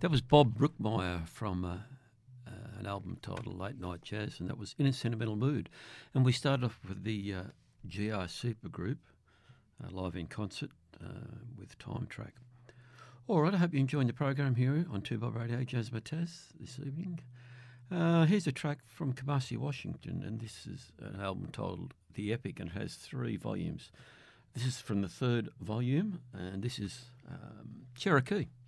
That was Bob Brookmeyer from an album titled Late Night Jazz, and that was In a Sentimental Mood. And we started off with the GR Supergroup live in concert with Time Track. All right, I hope you're enjoying the program here on 2Bob Radio Jazz Mataz this evening. Here's a track from Kamasi, Washington, and this is an album titled The Epic, and it has 3 volumes. This is from the 3rd volume, and this is Cherokee.